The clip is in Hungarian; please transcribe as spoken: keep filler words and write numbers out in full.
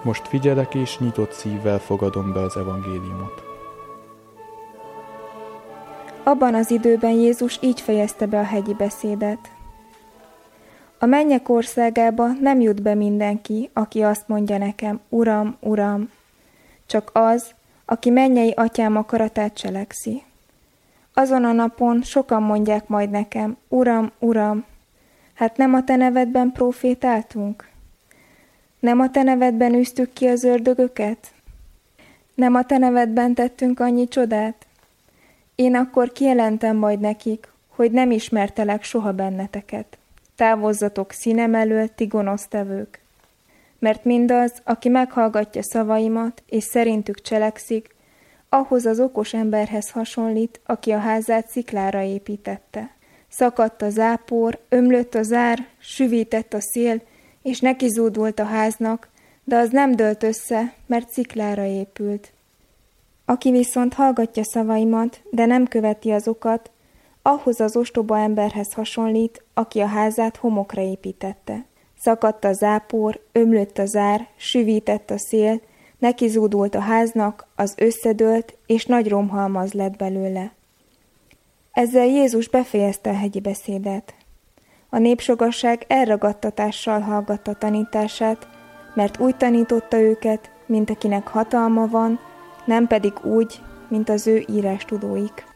Most figyelek és nyitott szívvel fogadom be az evangéliumot. Abban az időben Jézus így fejezte be a hegyi beszédet. A mennyek országába nem jut be mindenki, aki azt mondja nekem, Uram, Uram, csak az, aki mennyei atyám akaratát cselekszi. Azon a napon sokan mondják majd nekem, Uram, Uram, hát nem a te nevedben profétáltunk? Nem a te nevedben űztük ki az ördögöket? Nem a te nevedben tettünk annyi csodát? Én akkor kijelentem majd nekik, hogy nem ismertelek soha benneteket. Távozzatok színem elől, ti gonosztevők. Mert mindaz, aki meghallgatja szavaimat, és szerintük cselekszik, ahhoz az okos emberhez hasonlít, aki a házát sziklára építette. Szakadt a zápor, ömlött a zár, süvített a szél, és nekizúdult a háznak, de az nem dőlt össze, mert sziklára épült. Aki viszont hallgatja szavaimat, de nem követi azokat, ahhoz az ostoba emberhez hasonlít, aki a házát homokra építette. Szakadt a zápor, ömlött a zár, süvített a szél, nekizúdult a háznak, az összedőlt, és nagy romhalmaz lett belőle. Ezzel Jézus befejezte a hegyi beszédet. A népsogasság elragadtatással hallgatta tanítását, mert úgy tanította őket, mint akinek hatalma van, nem pedig úgy, mint az ő írástudóik.